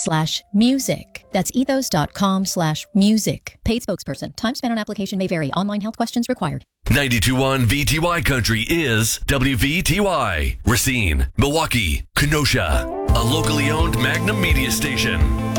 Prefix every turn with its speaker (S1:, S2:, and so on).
S1: ethos.com/music. That's ethos.com/music. Paid spokesperson. Time spent on application may vary. Online health questions required.
S2: 92.1 VTY Country is WVTY. Racine, Milwaukee, Kenosha. A locally owned Magnum media station.